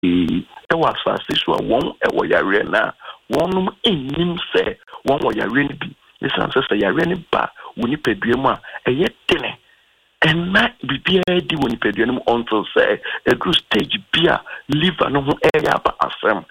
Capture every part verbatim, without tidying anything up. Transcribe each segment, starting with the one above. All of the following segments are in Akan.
e was assist so one e wo yare na wonum enim se won wo yare ni bi nisan se yare ni ba woni padua mu a eye tene enna bibia di woni padua mu until say a good stage bia liver no ho area ba asem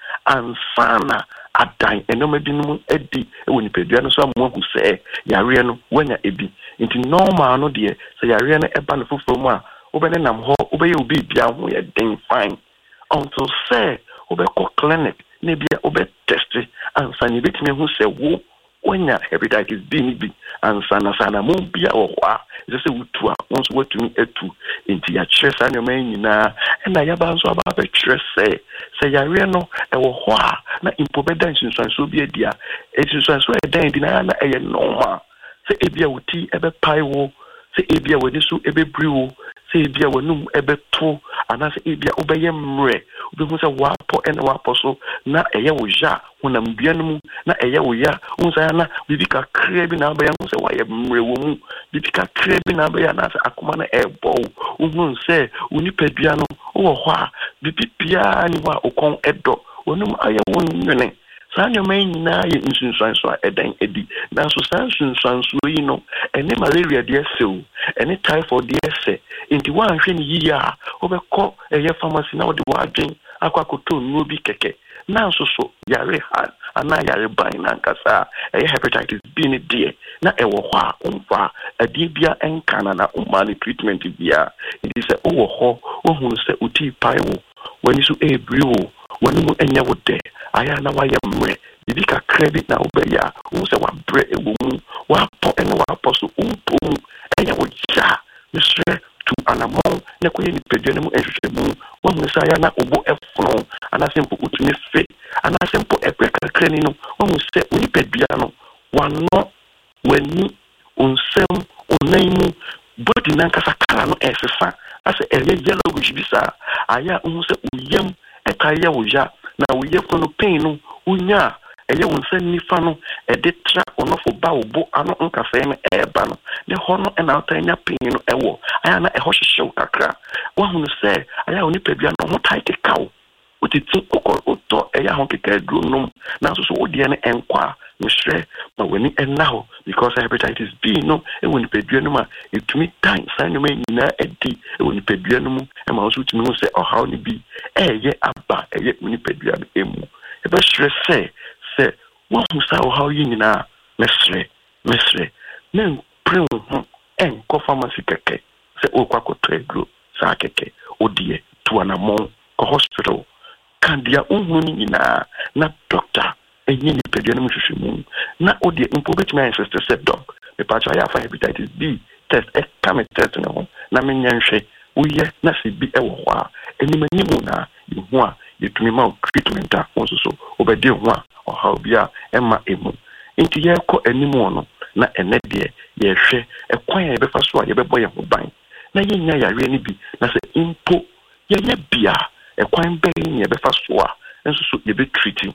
ansana adan enoma dinum edi woni padua no so amohu se yare no wanya ebi nti normal no de se yare no eba no foforo mu a obene nam ho obeye obi bia ho ye den fine until say obeko clinic ne bia obe test ansani betime hu se wo wanya hepatitis B ni bi ansana sana mo bia wo kwa je se wutu a wonso watumi etu nti ya chesa ne man nyina na ya ba nso aba be chese se yare no e wo ho a na impobeda nsunso bi edia nsunso e dan di na na e normal se ebia wuti ebe pai wo se ebia wani so ebe briwo se ebia wanum ebe to ana se ebia obeye mre obi hu se wapo ene wapo so na eye wo ja honam bia no mu na eye wo ya unsa na bibika kre bi na abayan se waye mre wo mu bibika kre bi na abayan na se akoma na ebo hu se uni padua no wo ho a bibia ni wa okon edo wonum aye wo nwene Sanyo may na ye insunsanso edan edi na so sansunsanso yi no ene malaria de sew ene typhoid de se enti wa hwe ni yi a obekọ eye pharmacy na ode wa adwen akwakoto no bi keke na so so yare ha ana yare ban na nkasa eye hepatitis B ni de na ewo ho a umfa adi bia enkana na umani treatment bia edi se owo ho ohun se uti paiwo wani so ebriwo wani mu enya wo de aya na wa yemre bibi ka credit na obeya wo se wa bre ewo mu wa po ene wa po so umpo mu enya wo ja misre tu anamon ne ko yeni pedua mu ehwehwe mu wo mu sa ya na obo efron ana sempo utumi fe ana sempo ebreka kreni no wo mu se oni pedua no wano wani onsem onaimu body na nkasa kala no esesa ase eye yellow bishisa aya wo se uyem ekaya wo ja na we ye no pain no unya eye wonsa nifa no e de tra onofo ba obo ano nkasa me eba no de ho no e na utanya pain no ewo aya na e ho hwehwe kakra wa hunu se aya oni padua no ho tight kaw otiti kokor oto eye ho keka drum no na so so odi ene enkwa mhwe ma wani enna because hepatitis B no e woni padua no ma etumi tan san no ma nyina edi e woni padua no mu e ma so tumi no se ohaw ni bi eye aba eye woni padua emu e ba hwere se se wo hu sa ohaw yi nyina mesre mesre men prim ho en ko pharmacy keke se o kwa ko tredro sa keke odie to anamon ko hospital kan dia unhu ni nyina na doctor enye ni pedua no hwehwemu na odie mpo betima insist se doc me pa cha ya fa hepatitis B test e kam test no na me nyanhwe uye na se bi e wo ho a enima ni mu na ihu a yetumi ma treatment a wonso so obedi ho a oha obia ema emu enti ye ko animu no na ene de ye hwe e kwan ye befa so a ye bebo ye ho ban na ye nya yare ni bi na se impo ye ye bia e kwan be ye befa so a enso so ye be treating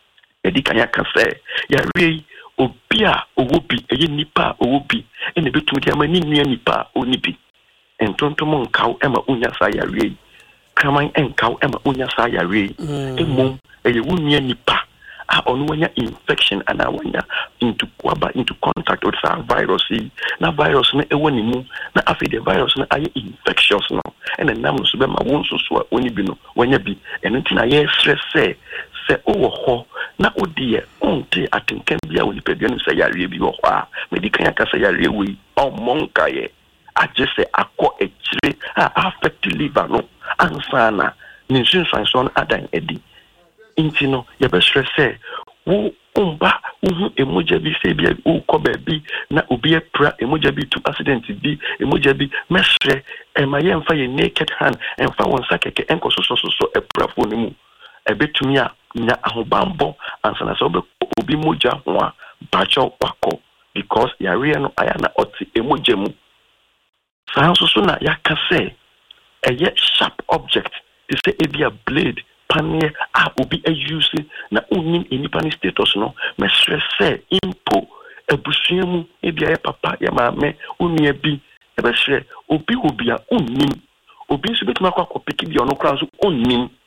edi kan ya ka se yare obia owo bi eye nipa owo bi ene betumi de amani nua nipa oni bi entontomo nkaw ema unya sa yare kraman enkaw ema unya sa yare emom eye wunya nipa a onu wanya infection ana wanya into kwaba into contact with a virus na virus na ewo ni mu na afi the virus na aye infectious no ene nam so be ma wonso so oni bi no wanya bi eno ti na ye stress se se owo ho na odie onte atenkan bia woni pedua no se yare bi wo ho a medical ya ka se yare wi o monka ye ajese akọ echire a affect liver no ansana ninsin sanson adan edi intino ye be stress say wo umba uhu emoja bi se bia wo ko ba bi na obi pra emoja bi to accident bi emoja bi mesre e ma ye mfa ye naked hand emfa won sakeke enko so so so e pra fo ni mu e betumi a nya ahobambo ansana so be obi moja ho a bacho wako because yare no aya na oti emoja mu sa so so na yakase eye sharp object they say e be a blade panie a obi a use na unim enipani status no me stress say impo ebusuemu e bia ya papa ya maame unia bi e be hwe obi obi a unim obi so betuma kwa kopiki bi ono kran so unim